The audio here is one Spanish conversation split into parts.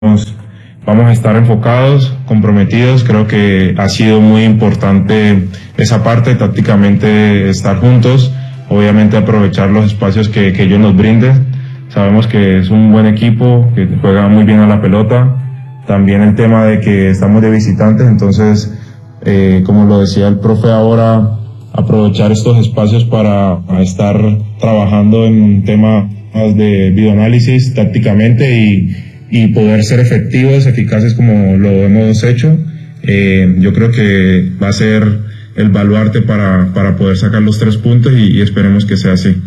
vamos a estar enfocados, comprometidos. Creo que ha sido muy importante esa parte, tácticamente estar juntos, obviamente aprovechar los espacios que ellos nos brinden. Sabemos que es un buen equipo, que juega muy bien a la pelota. También el tema de que estamos de visitantes, entonces, como lo decía el profe ahora, aprovechar estos espacios para estar trabajando en temas de videoanálisis tácticamente y poder ser efectivos, eficaces como lo hemos hecho. Yo creo que va a ser el baluarte para poder sacar los 3 puntos y esperemos que sea así.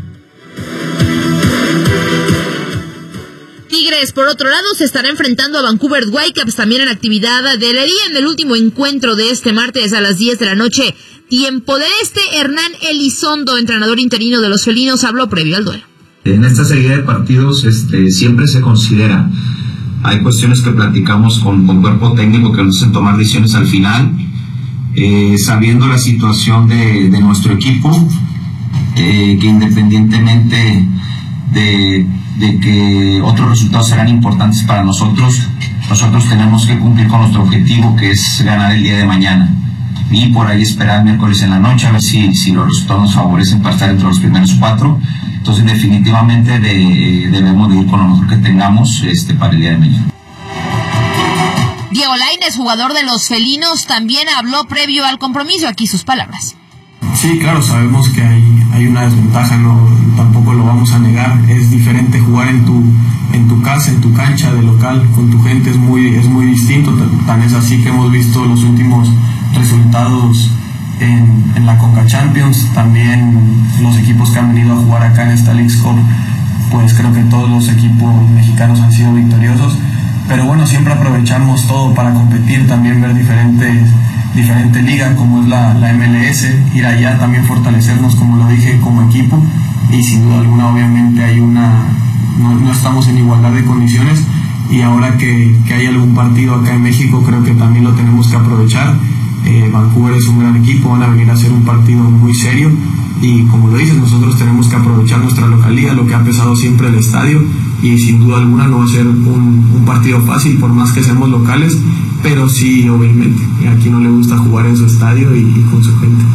Tigres, por otro lado, se estará enfrentando a Vancouver Whitecaps también en actividad del día en el último encuentro de este martes a las 10 de la noche. Tiempo del Este. Hernán Elizondo, entrenador interino de los felinos, habló previo al duelo. En esta serie de partidos siempre se considera, hay cuestiones que platicamos con cuerpo técnico que nos hacen tomar decisiones al final, sabiendo la situación de nuestro equipo, que independientemente de que otros resultados serán importantes para nosotros tenemos que cumplir con nuestro objetivo, que es ganar el día de mañana. Y por ahí esperar miércoles en la noche a ver si los resultados nos favorecen para estar entre los primeros 4. Entonces definitivamente debemos de ir con lo mejor que tengamos para el día de mañana. Diego Lainez, jugador de los felinos, también habló previo al compromiso. Aquí sus palabras. Sí, claro, sabemos que hay una desventaja, no, tampoco lo vamos a negar. Es diferente jugar en tu casa, en tu cancha de local, con tu gente, es muy distinto. Tan es así que hemos visto los últimos resultados en la Conca Champions, también los equipos que han venido a jugar acá en esta Leagues Cup, pues creo que todos los equipos mexicanos han sido victoriosos, pero bueno, siempre aprovechamos todo para competir, también ver diferentes ligas como es la MLS, ir allá también fortalecernos, como lo dije, como equipo, y sin duda alguna obviamente no estamos en igualdad de condiciones, y ahora que hay algún partido acá en México creo que también lo tenemos que aprovechar. Vancouver es un gran equipo, van a venir a hacer un partido muy serio y como lo dices, nosotros tenemos que aprovechar nuestra localidad, lo que ha pesado siempre el estadio, y sin duda alguna no va a ser un partido fácil por más que seamos locales, pero sí, obviamente, aquí no le gusta jugar en su estadio y con su gente.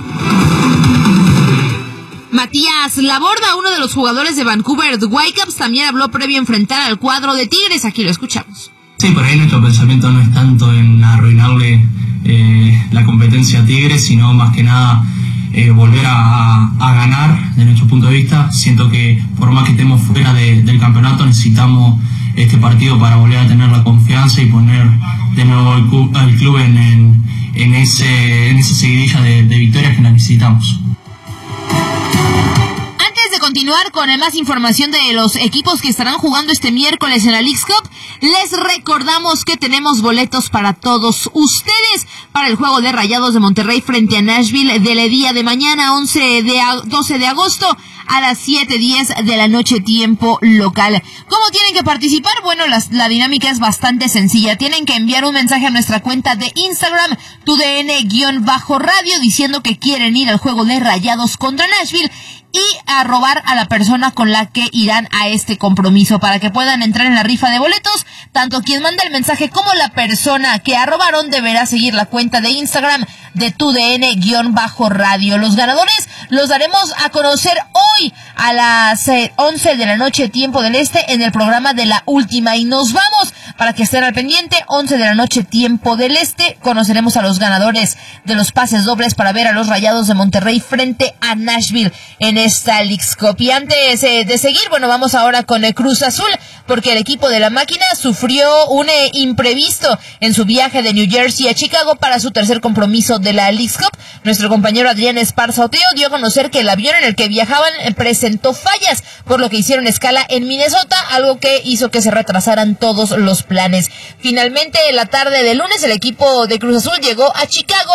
Matías Laborda, uno de los jugadores de Vancouver Whitecaps, también habló previo a enfrentar al cuadro de Tigres. Aquí lo escuchamos. Sí, por ahí nuestro pensamiento no es tanto en arruinarle la competencia a Tigres, sino más que nada volver a ganar. De nuestro punto de vista, siento que por más que estemos fuera del campeonato, necesitamos este partido para volver a tener la confianza y poner de nuevo al club en esa seguidilla de victorias que necesitamos. Antes de continuar con más información de los equipos que estarán jugando este miércoles en la Leagues Cup, les recordamos que tenemos boletos para todos ustedes para el juego de Rayados de Monterrey frente a Nashville del día de mañana, 12 de agosto a las 7:10 de la noche, tiempo local. ¿Cómo tienen que participar? Bueno, la dinámica es bastante sencilla. Tienen que enviar un mensaje a nuestra cuenta de Instagram, TUDN_radio, diciendo que quieren ir al juego de Rayados contra Nashville y arrobar a la persona con la que irán a este compromiso para que puedan entrar en la rifa de boletos. Tanto quien manda el mensaje como la persona que arrobaron deberá seguir la cuenta de Instagram de TUDN_radio. Los ganadores los daremos a conocer hoy a las 11 de la noche, tiempo del Este, en el programa de La Última. Y nos vamos, para que estén al pendiente, 11 de la noche, tiempo del Este, conoceremos a los ganadores de los pases dobles para ver a los Rayados de Monterrey frente a Nashville en esta Leagues Cup. Y antes de seguir, bueno, vamos ahora con el Cruz Azul, porque el equipo de la máquina sufrió un imprevisto en su viaje de New Jersey a Chicago para su tercer compromiso de la Leagues Cup. Nuestro compañero Adrián Esparza Oteo dio a conocer que el avión en el que viajaban presentó fallas, por lo que hicieron escala en Minnesota, algo que hizo que se retrasaran todos los planes. Finalmente, en la tarde del lunes, el equipo de Cruz Azul llegó a Chicago,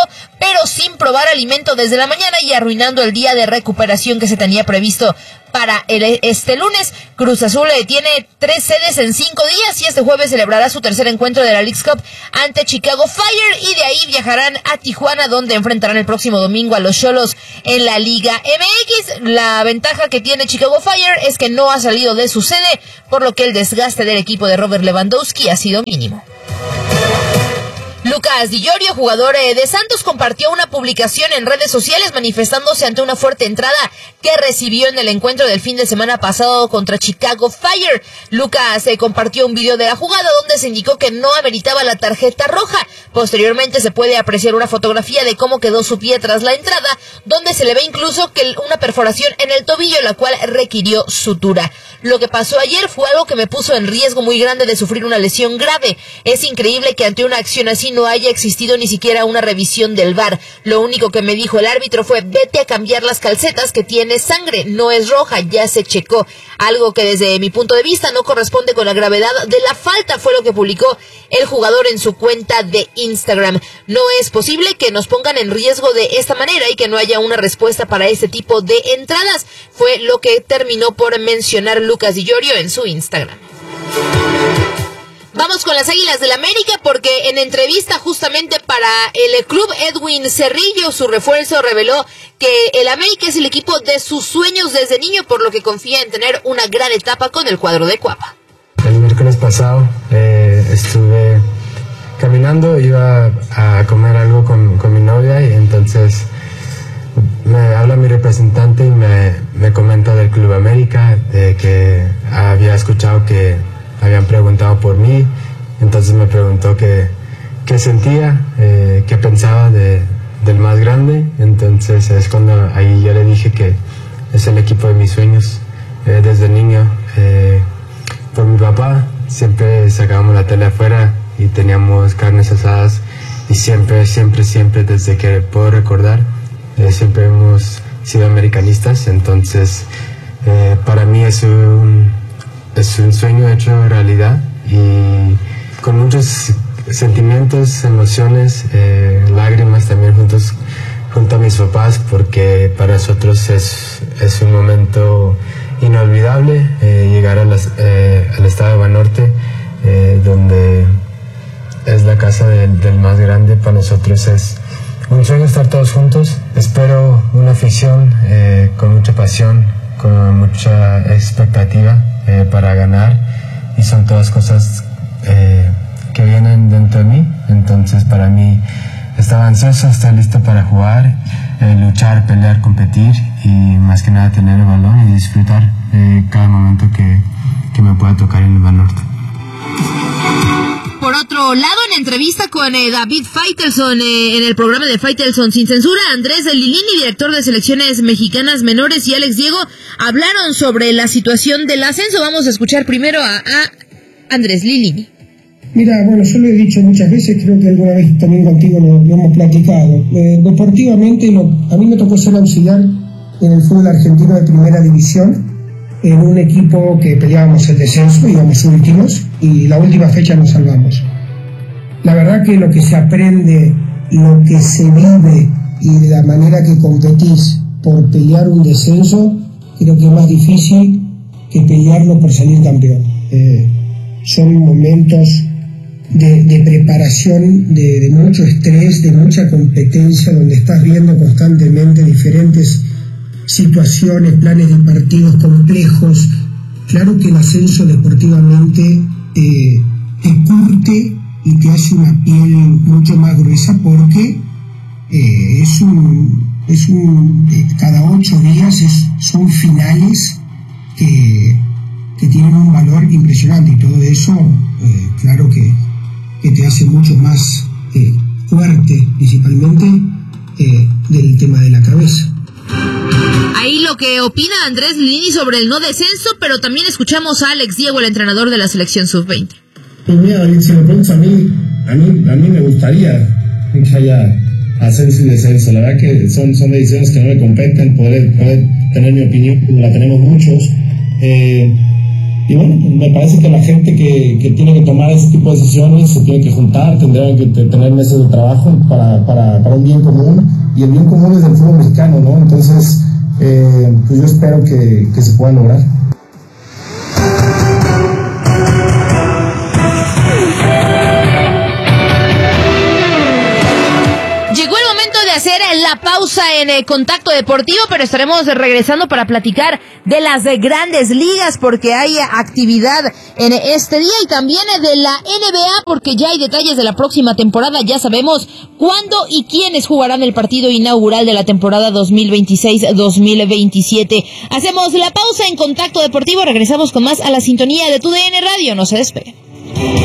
pero sin probar alimento desde la mañana y arruinando el día de recuperación que se tenía previsto para este lunes. Cruz Azul tiene 3 sedes en 5 días y este jueves celebrará su tercer encuentro de la Leagues Cup ante Chicago Fire y de ahí viajarán a Tijuana, donde enfrentarán el próximo domingo a los Xolos en la Liga MX. La ventaja que tiene Chicago Fire es que no ha salido de su sede, por lo que el desgaste del equipo de Robert Lewandowski ha sido mínimo. Lucas Di Llorio, jugador de Santos, compartió una publicación en redes sociales manifestándose ante una fuerte entrada que recibió en el encuentro del fin de semana pasado contra Chicago Fire. Lucas compartió un video de la jugada donde se indicó que no ameritaba la tarjeta roja. Posteriormente se puede apreciar una fotografía de cómo quedó su pie tras la entrada, donde se le ve incluso que una perforación en el tobillo, la cual requirió sutura. Lo que pasó ayer fue algo que me puso en riesgo muy grande de sufrir una lesión grave. Es increíble que ante una acción así no haya existido ni siquiera una revisión del VAR. Lo único que me dijo el árbitro fue: vete a cambiar las calcetas, que tiene sangre, no es roja, ya se checó. Algo que desde mi punto de vista no corresponde con la gravedad de la falta, fue lo que publicó el jugador en su cuenta de Instagram. No es posible que nos pongan en riesgo de esta manera y que no haya una respuesta para este tipo de entradas, fue lo que terminó por mencionar Lucas Di Llorio en su Instagram. Vamos con las Águilas del América, porque en entrevista justamente para el club, Edwin Cerrillo, su refuerzo, reveló que el América es el equipo de sus sueños desde niño, por lo que confía en tener una gran etapa con el cuadro de Cuapa. El miércoles pasado estuve caminando, iba a comer algo con mi novia y entonces me habla mi representante y me comenta del Club América, de que había escuchado que habían preguntado por mí, entonces me preguntó qué sentía, qué pensaba del más grande. Entonces es cuando ahí yo le dije que es el equipo de mis sueños. Desde niño, por mi papá, siempre sacábamos la tele afuera y teníamos carnes asadas y siempre, desde que puedo recordar, siempre hemos sido americanistas. Entonces para mí es un sueño hecho realidad y con muchos sentimientos, emociones, lágrimas también junto a mis papás, porque para nosotros es un momento inolvidable llegar al estado de Banorte, donde es la casa del más grande. Para nosotros es un sueño estar todos juntos. Espero una afición con mucha pasión, con mucha expectativa para ganar, y son todas cosas que vienen dentro de mí. Entonces para mí estaba ansioso, estar listo para jugar, luchar, pelear, competir y más que nada tener el balón y disfrutar cada momento que me pueda tocar en el Banorte. Por otro lado, en entrevista con David Faitelson, en el programa de Faitelson Sin Censura, Andrés Lilini, director de selecciones mexicanas menores, y Alex Diego hablaron sobre la situación del ascenso. Vamos a escuchar primero a Andrés Lilini. Mira, bueno, yo lo he dicho muchas veces, creo que alguna vez también contigo lo hemos platicado. Deportivamente, a mí me tocó ser auxiliar en el fútbol argentino de primera división, en un equipo que peleábamos el descenso, íbamos últimos, y la última fecha nos salvamos. La verdad que lo que se aprende, lo que se vive y de la manera que competís por pelear un descenso, creo que es más difícil que pelearlo por salir campeón. Son momentos de preparación, de mucho estrés, de mucha competencia, donde estás viendo constantemente diferentes situaciones, planes de partidos complejos. Claro que el ascenso deportivamente te curte y te hace una piel mucho más gruesa, porque cada 8 días son finales que tienen un valor impresionante, y todo eso claro que te hace mucho más fuerte, principalmente del tema de la cabeza. Ahí lo que opina Andrés Lilini sobre el no descenso, pero también escuchamos a Alex Diego, el entrenador de la selección sub-20. Pues mira, David, si me preguntas a mí me gustaría que haya ascenso y descenso. La verdad que son decisiones que no me competen. Poder tener mi opinión, la tenemos muchos. bueno, me parece que la gente que tiene que tomar ese tipo de decisiones se tiene que juntar, tendrían que tener meses de trabajo para un bien común, y el bien común es el fútbol mexicano, ¿no? Entonces, pues yo espero que se pueda lograr. Hacer la pausa en Contacto Deportivo, pero estaremos regresando para platicar de las grandes ligas, porque hay actividad en este día, y también de la NBA, porque ya hay detalles de la próxima temporada. Ya sabemos cuándo y quiénes jugarán el partido inaugural de la temporada 2026-2027. Hacemos la pausa en Contacto Deportivo, regresamos con más a la sintonía de TUDN Radio. No se despeguen.